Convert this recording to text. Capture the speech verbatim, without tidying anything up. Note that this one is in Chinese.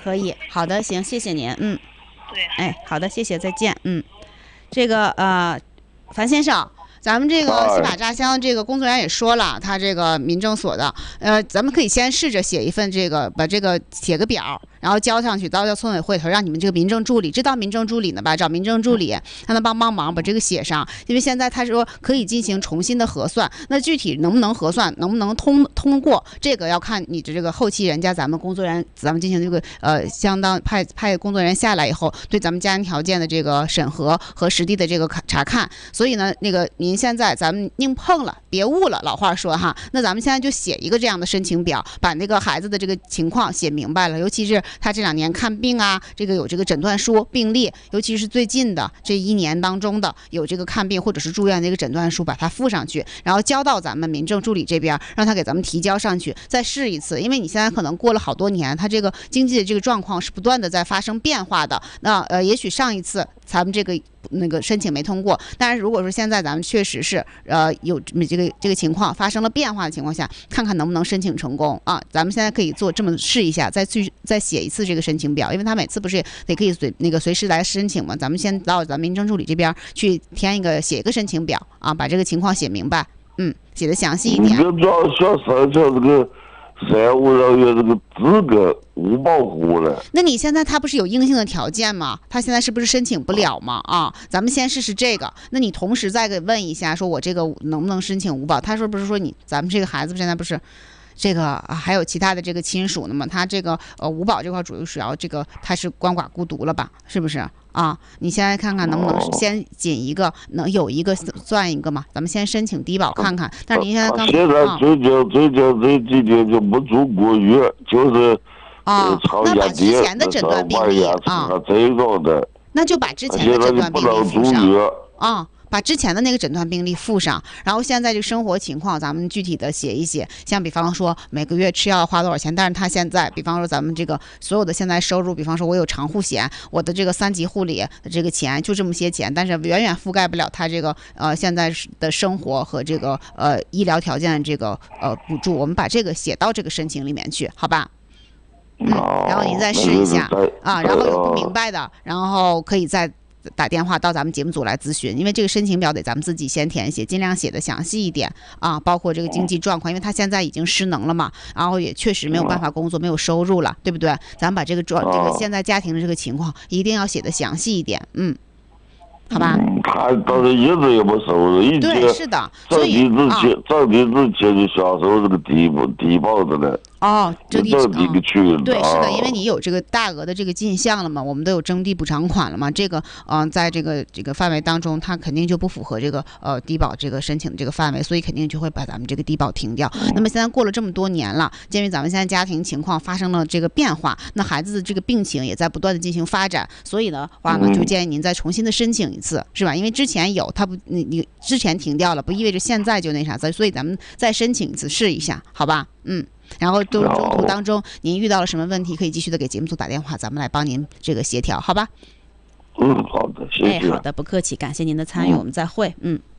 可以，好的，行，谢谢您，嗯， 对， 哎，好的，谢谢，再见，嗯，这个呃，樊先生。咱们这个西马榨香这个工作人员也说了，他这个民政所的，呃，咱们可以先试着写一份这个，把这个写个表，然后交上去，到到村委会头，让你们这个民政助理知道民政助理呢吧，找民政助理让他帮帮忙把这个写上，因为现在他说可以进行重新的核算，那具体能不能核算，能不能通通过，这个要看你的这个后期人家咱们工作人员，咱们进行这个呃相当派派工作人员下来以后，对咱们家庭条件的这个审核和实地的这个查看，所以呢，那个您。现在咱们宁碰了别误了，老话说哈，那咱们现在就写一个这样的申请表，把那个孩子的这个情况写明白了，尤其是他这两年看病啊，这个有这个诊断书病历，尤其是最近的这一年当中的有这个看病或者是住院的一个诊断书，把它附上去，然后交到咱们民政助理这边，让他给咱们提交上去，再试一次，因为你现在可能过了好多年，他这个经济的这个状况是不断的在发生变化的，那呃，也许上一次咱们这个那个申请没通过，但是如果说现在咱们确实是呃有这个这个情况发生了变化的情况下，看看能不能申请成功啊？咱们现在可以做这么试一下，再去再写一次这个申请表，因为他每次不是得可以随那个随时来申请嘛，咱们先到咱们民政助理这边去填一个写一个申请表啊，把这个情况写明白，嗯，写的详细一点。 你主要需要申请这个山务人员这个资格无保护了。 那你现在他不是有硬性的条件吗？他现在是不是申请不了吗？啊，咱们先试试这个。那你同时再给问一下，说我这个能不能申请无保？他说不是说你咱们这个孩子现在不是这个、啊、还有其他的这个亲属呢吗？他这个呃无保这块主要主要这个他是鳏寡孤独了吧？是不是啊？你现在看看能不能先紧一个，能有一个算一个嘛？咱们先申请低保看看。但是您现在刚现在最近最近这几天就不住过院，就是啊，那把之前的诊断病历啊， 这种的， 那就把之前的诊断病历附上啊。把之前的那个诊断病历附上，然后现在这个生活情况咱们具体的写一写，像比方说每个月吃药花多少钱，但是他现在比方说咱们这个所有的现在收入，比方说我有长护险，我的这个三级护理的这个钱就这么些钱，但是远远覆盖不了他这个呃现在的生活和这个呃医疗条件这个呃补助，我们把这个写到这个申请里面去，好吧？嗯，然后您再试一下啊，然后有不明白的，然后可以再打电话到咱们节目组来咨询，因为这个申请表得咱们自己先填写，尽量写的详细一点啊，包括这个经济状况，因为他现在已经失能了嘛，然后也确实没有办法工作，没有收入了，对不对？咱们把这个状这个现在家庭的这个情况一定要写的详细一点，嗯。好吧， 嗯，他倒是一直也没收入，以前对是的，所以挣地之前挣地之前就享受这个低保低保的了。 哦，征地征地去了、 嗯，对，是的，因为你有这个大额的这个进项了嘛，我们都有征地补偿款了嘛，这个嗯、呃，在这个这个范围当中，它肯定就不符合这个呃低保这个申请的这个范围，所以肯定就会把咱们这个低保停掉。那么现在过了这么多年了，鉴于咱们现在家庭情况发生了这个变化，那孩子的这个病情也在不断的进行发展，所以呢话呢，就建议您再重新的申请一次，是吧？因为之前有，它不你你之前停掉了，不意味着现在就那啥，所以咱们再申请一次试一下，好吧？嗯。然后中中途当中，您遇到了什么问题，可以继续的给节目组打电话，咱们来帮您这个协调，好吧？ 嗯，好的，谢谢。 哎，好的，不客气，感谢您的参与，嗯、我们再会，嗯。